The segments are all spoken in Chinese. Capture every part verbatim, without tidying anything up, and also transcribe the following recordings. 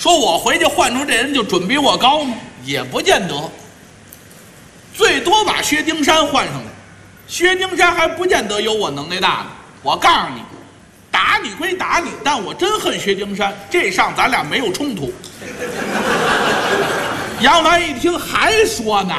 说我回去换出这人就准比我高吗？也不见得，最多把薛丁山换上来，薛丁山还不见得有我能耐大呢。我告诉你，打你归打你，但我真恨薛丁山，这上咱俩没有冲突。杨凡一听还说呢，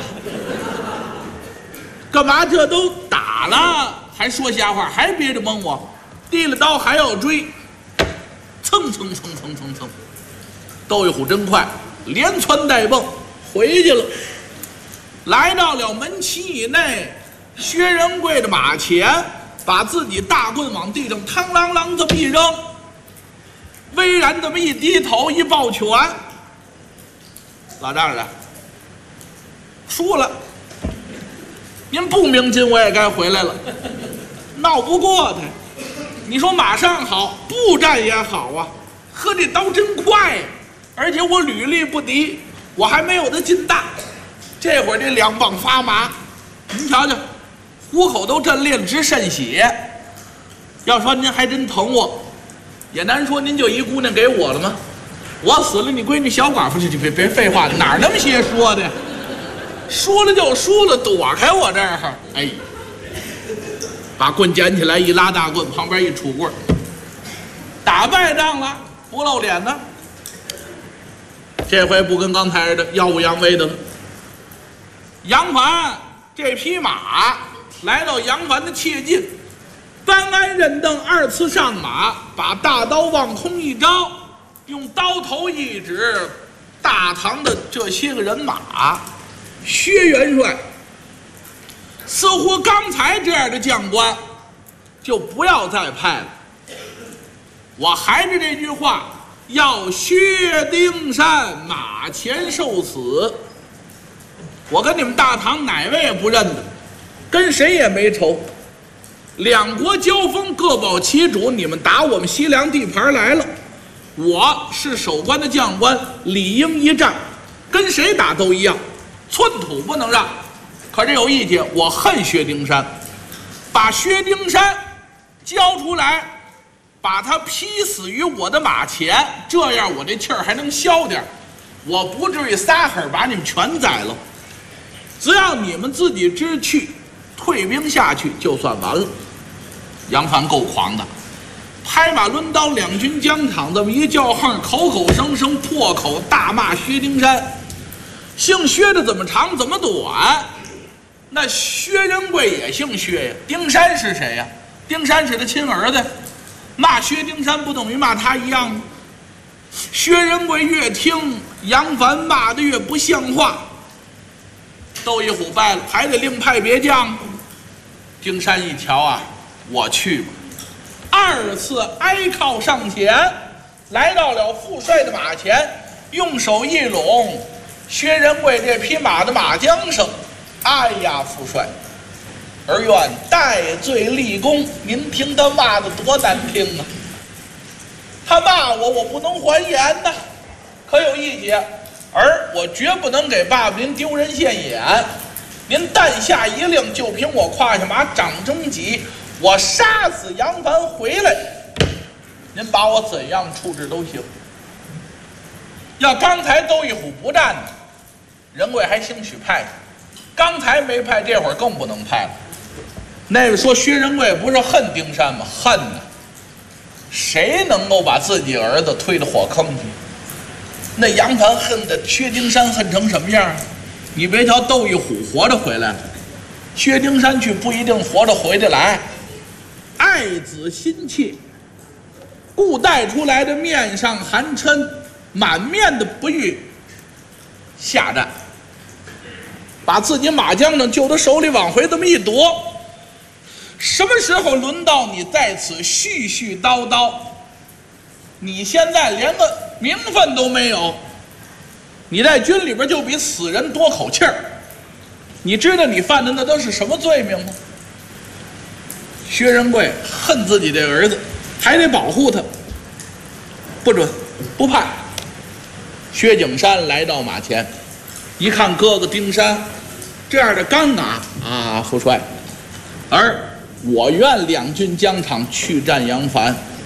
干嘛这都打了还说瞎话，还憋着蒙我，提了刀还要追，蹭蹭蹭蹭蹭蹭，窦玉虎真快，连窜带蹦回去了。来到了门旗以内，薛仁贵的马前，把自己大棍往地上嘡啷啷这么一扔，巍然这么一低头一抱拳，老丈人输了，您不鸣金我也该回来了，闹不过他。你说马上好，步战也好啊，呵，这刀真快呀，而且我履历不敌，我还没有他劲大。这会儿这两膀发麻，您瞧瞧，虎口都震裂了，直渗血。要说您还真疼我，也难说您就一姑娘给我了吗？我死了，你闺女小寡妇，这别别废话，哪儿那么些说的？输了就输了，躲开我这儿。哎，把棍捡起来一拉大棍，旁边一杵棍，打败仗了，不露脸呢。这回不跟刚才似的耀武扬威的了。杨凡这匹马来到杨凡的切近，班安认凳二次上马，把大刀往空一招，用刀头一指大唐的这些个人马，薛元帅，似乎刚才这样的将官就不要再派了。我还是这句话，要薛丁山马前受死。我跟你们大唐哪位也不认得，跟谁也没仇，两国交锋各保其主，你们打我们西凉地盘来了，我是守关的将官，理应一战，跟谁打都一样，寸土不能让。可是有一节，我恨薛丁山，把薛丁山交出来，把他劈死于我的马前，这样我这气儿还能消点，我不至于撒狠把你们全宰了。只要你们自己知趣，退兵下去就算完了。杨凡够狂的，拍马抡刀，两军疆场这么一叫横，口口声声破口大骂薛丁山。姓薛的怎么长怎么短？那薛仁贵也姓薛呀，丁山是谁呀？丁山是他亲儿子，骂薛丁山不等于骂他一样吗？薛仁贵越听杨凡骂的越不像话。窦一虎败了，还得另派别将。丁山一瞧啊，我去吧，二次挨靠上前，来到了副帅的马前，用手一拢薛仁贵这匹马的马缰绳。哎呀，副帅，儿愿戴罪立功。您听他骂的多难听啊！他骂我，我不能还言呐。可有一节，儿我绝不能给爸爸您丢人现眼。您但下一令，就凭我胯下马掌中戟，我杀死杨凡回来，您把我怎样处置都行。要刚才窦一虎不战呢，仁贵还兴许派他，刚才没派，这会儿更不能派了。那位说薛仁贵不是恨丁山吗？恨呢，谁能够把自己儿子推到火坑去？那杨凡恨的薛丁山恨成什么样？你别瞧窦一虎活着回来了，薛丁山去不一定活着回得来。爱子心切，故带出来的面上含嗔，满面的不悦，下战，把自己马缰绳就他手里往回这么一夺。什么时候轮到你在此絮絮叨叨？你现在连个名分都没有，你在军里边就比死人多口气儿。你知道你犯的那都是什么罪名吗？薛仁贵恨自己这儿子，还得保护他，不准，不派。薛景山来到马前，一看哥哥丁山这样的尴尬啊，副帅，而我愿两军疆场去战杨凡。